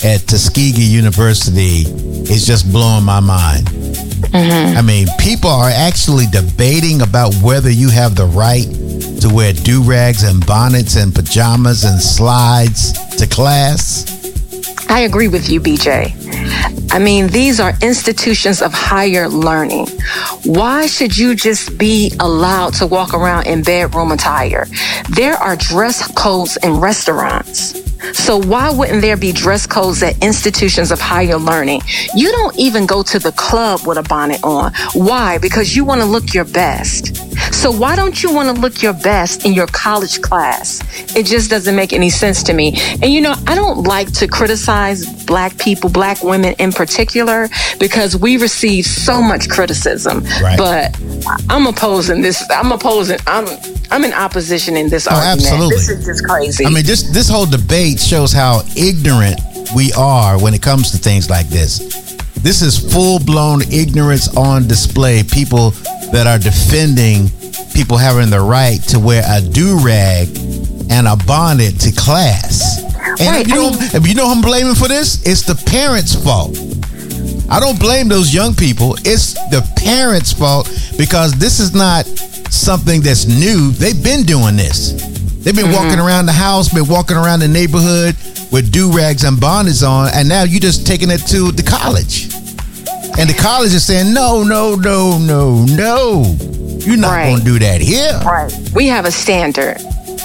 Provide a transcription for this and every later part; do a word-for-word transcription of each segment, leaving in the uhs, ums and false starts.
at Tuskegee University is just blowing my mind. Mm-hmm. I mean, people are actually debating about whether you have the right to wear do-rags and bonnets and pajamas and slides to class. I agree with you, B J. I mean, these are institutions of higher learning. Why should you just be allowed to walk around in bedroom attire? There are dress codes in restaurants. So why wouldn't there be dress codes at institutions of higher learning? You don't even go to the club with a bonnet on. Why? Because you want to look your best. So why don't you want to look your best in your college class? It just doesn't make any sense to me. And you know, I don't like to criticize black people, black women in particular, because we receive so much criticism. Right. But I'm opposing this. I'm opposing. I'm I'm in opposition in this oh, argument. Absolutely. This is just crazy. I mean, this this whole debate shows how ignorant we are when it comes to things like this. This is full-blown ignorance on display. People that are defending people having the right to wear a do-rag and a bonnet to class. And right, you know, I mean, if you know who I'm blaming for this? It's the parents' fault. I don't blame those young people. It's the parents' fault, because this is not something that's new. They've been doing this. They've been mm-hmm. walking around the house, been walking around the neighborhood with do-rags and bonnets on, and now you're just taking it to the college. And the college is saying, no, no, no, no, no. You're not right. going to do that here. Right. We have a standard.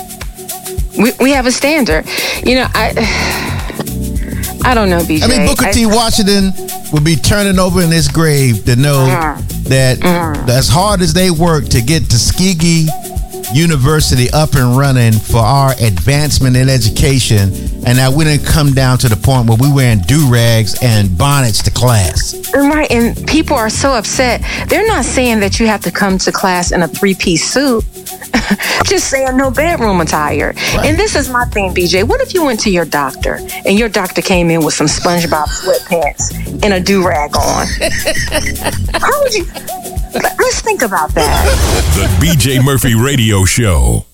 We we have a standard. You know, I I don't know, B J. I mean, Booker I, T. Washington will be turning over in his grave to know uh, that uh, as hard as they work to get Tuskegee University up and running for our advancement in education, and now we didn't come down to the point where we're wearing do-rags and bonnets to class. Right, and people are so upset. They're not saying that you have to come to class in a three-piece suit. Just saying no bedroom attire. Right. And this is my thing, B J. What if you went to your doctor and your doctor came in with some SpongeBob sweatpants and a do-rag on? How would you... Let's think about that. The B J Murphy Radio Show.